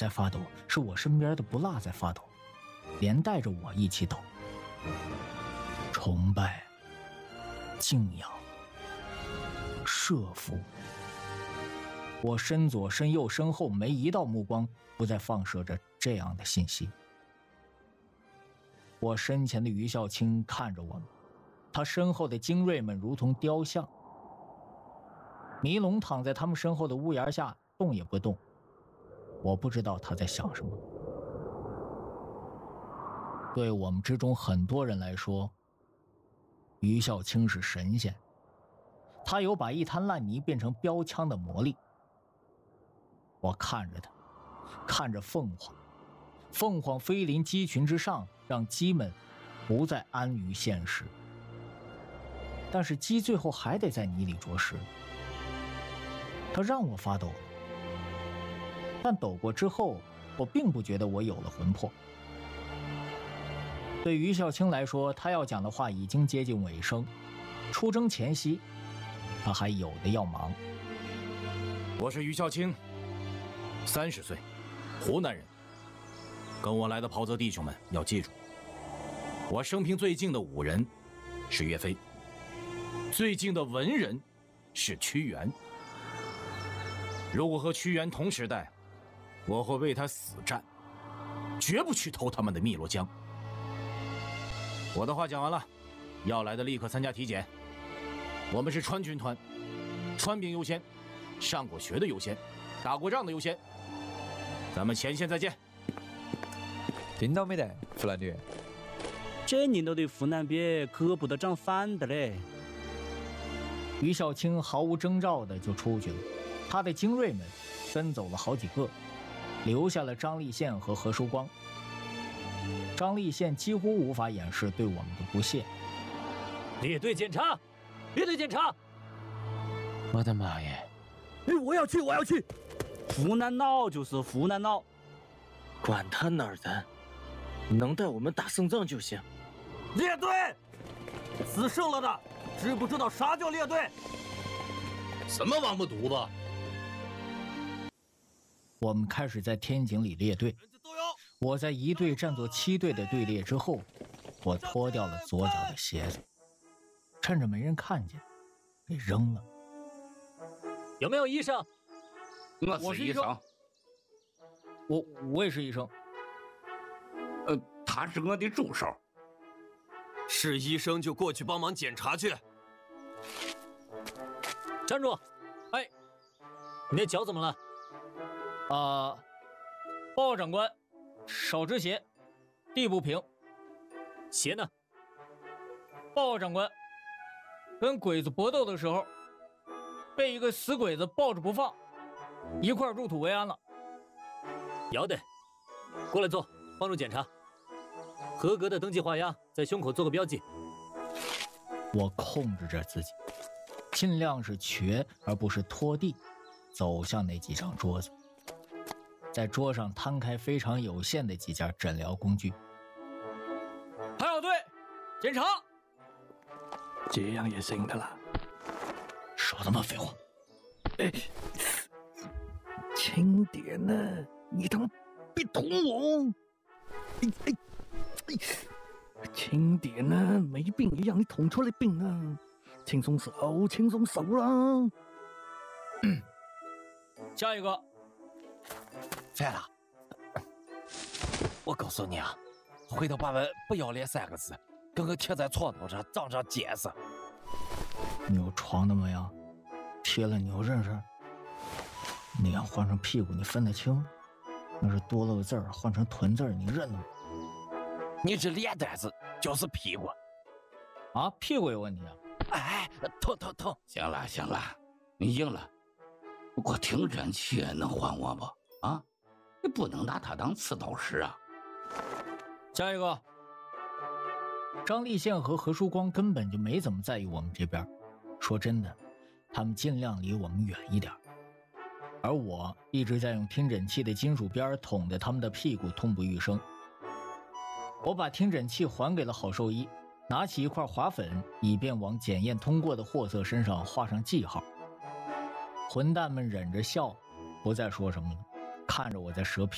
在发抖，是我身边的不辣在发抖，连带着我一起抖。崇拜、敬仰、慑服。我身左身右身后没一道目光不再放射着这样的信息。我身前的于孝清看着我们，他身后的精锐们如同雕像。迷龙躺在他们身后的屋檐下动也不动，我不知道他在想什么。对我们之中很多人来说，于孝清是神仙，他有把一滩烂泥变成标枪的魔力。我看着他，看着凤凰，凤凰飞临鸡群之上，让鸡们不再安于现实。但是鸡最后还得在泥里啄食，他让我发抖了，但抖过之后，我并不觉得我有了魂魄。对于孝清来说，他要讲的话已经接近尾声，出征前夕，他还有的要忙。 我是于孝清，30岁，湖南人。跟我来的袍泽弟兄们要记住，我生平最敬的武人是岳飞，最敬的文人是屈原。如果和屈原同时代，我会为他死战，绝不去偷他们的汨罗江。我的话讲完了，要来的立刻参加体检。我们是川军团，川兵优先，上过学的优先，打过仗的优先。咱们前线再见。 听到没得，湖南女？ 这年头的湖南鳖可不得长反的嘞。 于孝清毫无征兆的就出去了，他的精锐们跟走了好几个，留下了张立宪和何书光。张立宪几乎无法掩饰对我们的不屑。 列队检查，列队检查！ 我的妈耶！ 我要去，我要去！ 湖南佬就是湖南佬， 管他哪儿的，能带我们打胜仗就行。 列队，死剩了的，知不知道啥叫列队？ 什么王八犊子！ 我们开始在天井里列队。我在一队站作7队的队列之后，我脱掉了左脚的鞋子，趁着没人看见，给扔了。 有没有医生？ 我是医生。 我也是医生。 他是我的助手。 是医生就过去帮忙检查去。 站住！哎，你那脚怎么了？ 报告长官，少只鞋，地不平。 鞋呢？ 报告长官，跟鬼子搏斗的时候，被一个死鬼子抱着不放，一块入土为安了。 要得，过来坐，帮助检查。合格的登记画押，在胸口做个标记。 我控制着自己，尽量是瘸而不是拖地，走向那几张桌子，在桌上摊开非常有限的几件诊疗工具。排好队，检查。 这样也行的啦。 少他妈废话！ 轻点呢，你他妈别捅我！轻点呢，没病也让你捅出来病呢。轻松手，轻松手啦。 下一个。 反了！我告诉你啊，回头把我不要脸3个字跟我贴在床头上，长长见识。 你有床的模样，贴了你又认识？脸换成屁股你分得清？那是多了个字儿，换成臀字儿你认得吗？ 你这脸蛋子就是屁股啊！屁股有问题啊！ 哎，疼！ 行了，你赢了。不过听诊器能还我不？啊，你不能拿它当刺刀使啊！ 下一个。张立宪和何书光根本就没怎么在意我们这边，说真的，他们尽量离我们远一点。而我一直在用听诊器的金属边捅得他们的屁股痛不欲生。我把听诊器还给了郝寿一，拿起一块划粉，以便往检验通过的货色身上画上记号。混蛋们忍着笑，不再说什么了，看着我在折屁